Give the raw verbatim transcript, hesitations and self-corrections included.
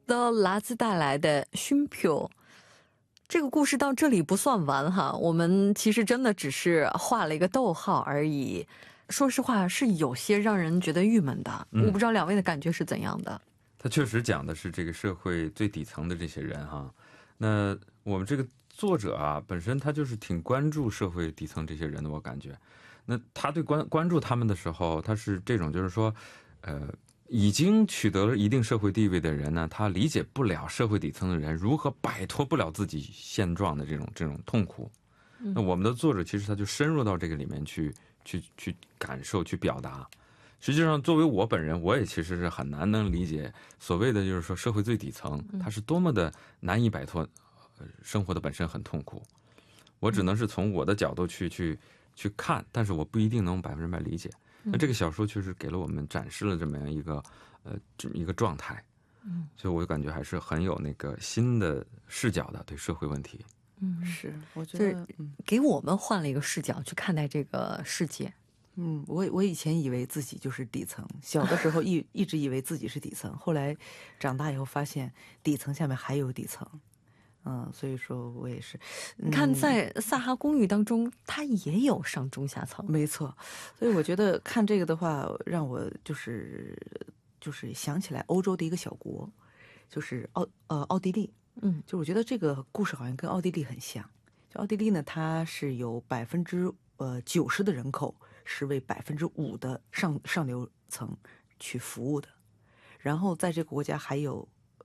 的来自带来的쉼표。 这个故事到这里不算完哈，我们其实真的只是画了一个逗号而已。说实话是有些让人觉得郁闷的，我不知道两位的感觉是怎样的。 他确实讲的是这个社会最底层的这些人哈。那我们这个作者啊本身他就是挺关注社会底层这些人的，我感觉。那他对关关注他们的时候，他是这种就是说呃已经取得了一定社会地位的人呢，他理解不了社会底层的人如何摆脱不了自己现状的这种这种痛苦。那我们的作者其实他就深入到这个里面去去去感受去表达。实际上作为我本人，我也其实是很难能理解所谓的就是说社会最底层他是多么的难以摆脱生活的本身很痛苦。我只能是从我的角度去去去看，但是我不一定能百分之百理解。那这个小说确实给了我们展示了这么样一个呃这么一个状态，所以我就感觉还是很有那个新的视角的对社会问题。 嗯，是，我觉得给我们换了一个视角去看待这个世界。 嗯，我我以前以为自己就是底层，小的时候一一直以为自己是底层，后来长大以后发现底层下面还有底层。嗯，所以说我也是看在萨哈公寓当中，它也有上中下层。 没错，所以我觉得看这个的话，让我就是就是想起来欧洲的一个小国，就是奥呃奥地利。嗯，就我觉得这个故事好像跟奥地利很像。就奥地利呢，它是有百分之呃九十的人口是为百分之五的上上流层去服务的，然后在这个国家还有